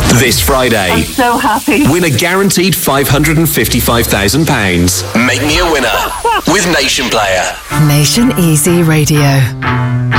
This Friday, I'm so happy. win a guaranteed £555,000. Make me a winner with Nation Player. Nation Easy Radio.